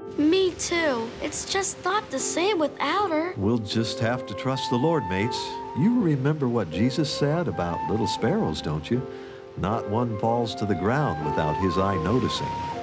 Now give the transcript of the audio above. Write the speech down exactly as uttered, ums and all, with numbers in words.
Me too. It's just not the same without her. We'll just have to trust the Lord, mates. You remember what Jesus said about little sparrows, don't you? Not one falls to the ground without his eye noticing.